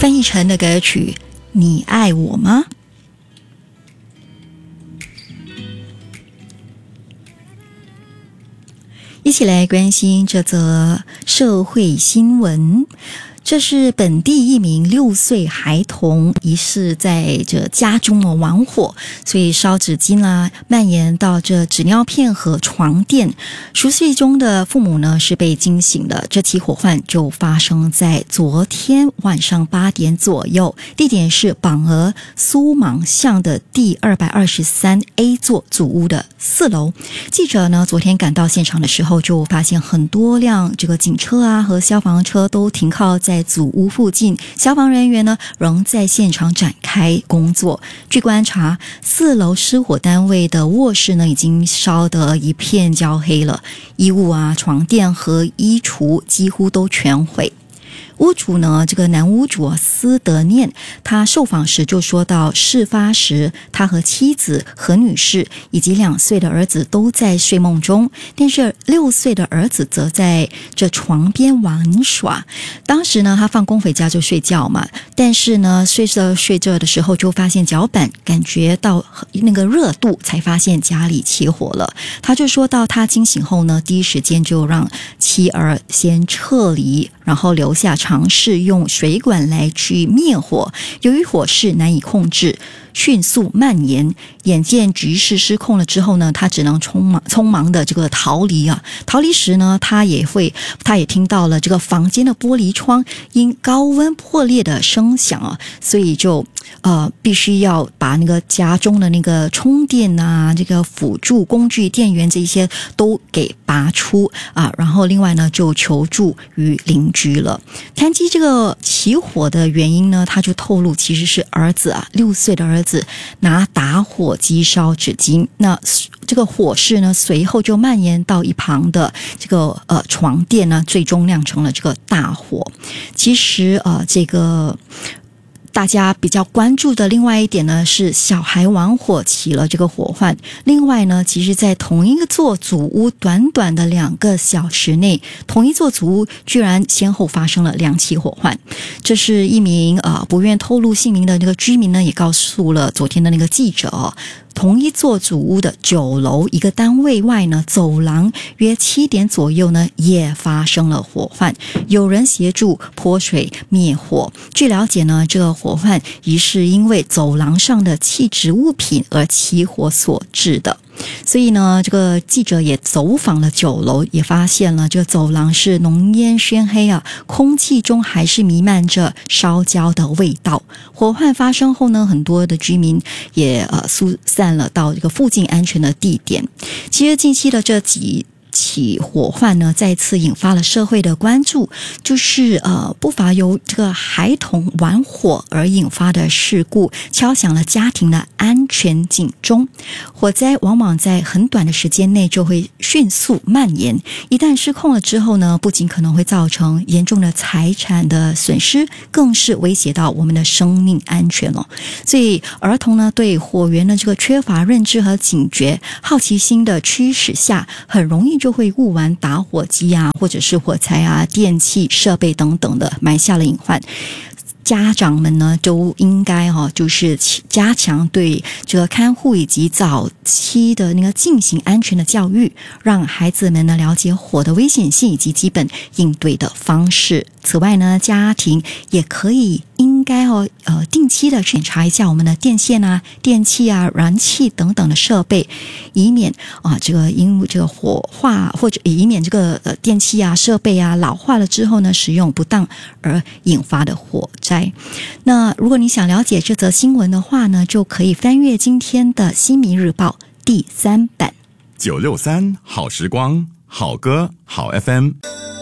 翻译成的歌曲《你爱我吗》。一起来关心这则社会新闻。这是本地一名6岁孩童疑似在这家中玩火，所以烧纸巾蔓延到这纸尿片和床垫。熟睡中的父母呢是被惊醒的。这起火患就发生在昨天晚上8点左右，地点是榜儿苏莽巷的第223A 座祖屋的4楼。记者呢昨天赶到现场的时候，就发现很多辆这个警车和消防车都停靠在祖屋附近，消防人员呢仍在现场展开工作。据观察，4楼失火单位的卧室呢已经烧得一片焦黑了，衣物床垫和衣橱几乎都全毁。屋主呢，这个男屋主斯德念，他受访时就说到，事发时他和妻子何女士以及2岁的儿子都在睡梦中，但是6岁的儿子则在这床边玩耍。当时呢，他放工回家就睡觉嘛，但是呢，睡着的时候就发现脚板感觉到那个热度，才发现家里起火了。他就说到，他惊醒后呢，第一时间就让妻儿先撤离，然后留下尝试用水管来去灭火，由于火势难以控制，迅速蔓延，眼见局势失控了之后呢，他只能匆忙的这个逃离。逃离时呢，他也听到了这个房间的玻璃窗因高温破裂的声响所以就必须要把那个家中的那个充电这个辅助工具电源这些都给拔出然后另外呢就求助于邻居了。谈及这个起火的原因呢，他就透露其实是儿子6岁的儿子拿打火机烧纸巾，那这个火势呢随后就蔓延到一旁的这个床垫呢，最终酿成了这个大火。其实这个大家比较关注的另外一点呢，是小孩玩火起了这个火患。另外呢，其实在同一个座祖屋短短的2个小时内，同一座祖屋居然先后发生了2起火患。这是一名不愿透露姓名的那个居民呢，也告诉了昨天的那个记者同一座祖屋的9楼一个单位外呢，走廊约7点左右呢，也发生了火患，有人协助泼水灭火。据了解呢，这个火患疑是因为走廊上的弃置物品而起火所致的。所以呢，这个记者也走访了9楼，也发现了这个走廊是浓烟熏黑空气中还是弥漫着烧焦的味道。火患发生后呢，很多的居民也疏散了到这个附近安全的地点。其实近期的这几起火患呢，再次引发了社会的关注，就是不乏由这个孩童玩火而引发的事故，敲响了家庭的安全警钟。火灾往往在很短的时间内就会迅速蔓延，一旦失控了之后呢，不仅可能会造成严重的财产的损失，更是威胁到我们的生命安全了。所以儿童呢，对火源的这个缺乏认知和警觉，好奇心的驱使下，很容易就会误玩打火机或者是火柴电器设备等等的，埋下了隐患。家长们呢都应该就是加强对这个看护以及早期的那个进行安全的教育，让孩子们呢了解火的危险性以及基本应对的方式。此外呢，家庭也应该定期的检查一下我们的电线电器燃气等等的设备，以免这个因为这个火化或者以免这个电器设备老化了之后呢，使用不当而引发的火灾。那如果你想了解这则新闻的话呢，就可以翻阅今天的《新民日报》第3版。 963好时光，好歌好 FM。